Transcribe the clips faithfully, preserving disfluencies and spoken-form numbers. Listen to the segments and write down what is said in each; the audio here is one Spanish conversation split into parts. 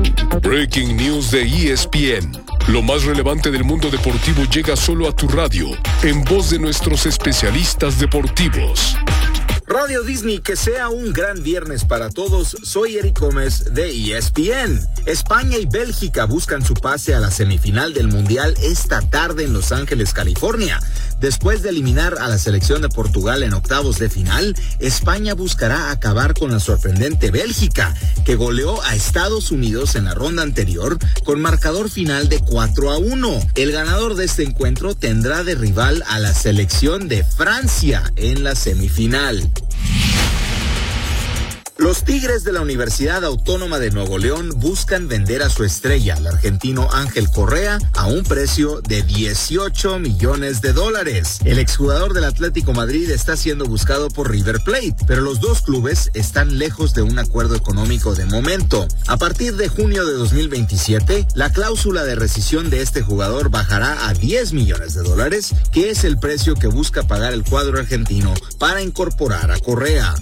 Breaking News de E S P N. Lo más relevante del mundo deportivo llega solo a tu radio, en voz de nuestros especialistas deportivos. Radio Disney, que sea un gran viernes para todos. Soy Eric Gómez de E S P N. España y Bélgica buscan su pase a la semifinal del Mundial esta tarde en Los Ángeles, California. Después de eliminar a la selección de Portugal en octavos de final, España buscará acabar con la sorprendente Bélgica, que goleó a Estados Unidos en la ronda anterior con marcador final de cuatro a uno. El ganador de este encuentro tendrá de rival a la selección de Francia en la semifinal. Los Tigres de la Universidad Autónoma de Nuevo León buscan vender a su estrella, el argentino Ángel Correa, a un precio de dieciocho millones de dólares. El exjugador del Atlético Madrid está siendo buscado por River Plate, pero los dos clubes están lejos de un acuerdo económico de momento. A partir de junio de dos mil veintisiete, la cláusula de rescisión de este jugador bajará a diez millones de dólares, que es el precio que busca pagar el cuadro argentino para incorporar a Correa.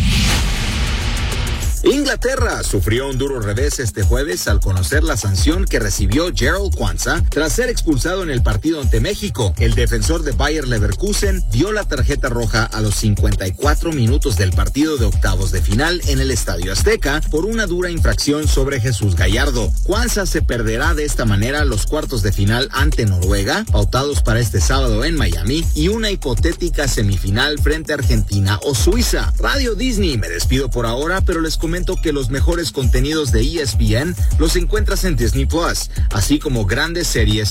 Inglaterra sufrió un duro revés este jueves al conocer la sanción que recibió Gerald Kwanza tras ser expulsado en el partido ante México. El defensor de Bayer Leverkusen dio la tarjeta roja a los cincuenta y cuatro minutos del partido de octavos de final en el Estadio Azteca por una dura infracción sobre Jesús Gallardo. Kwanza se perderá de esta manera los cuartos de final ante Noruega, pautados para este sábado en Miami, y una hipotética semifinal frente a Argentina o Suiza. Radio Disney, me despido por ahora, pero les comento que los mejores contenidos de E S P N los encuentras en Disney Plus, así como grandes series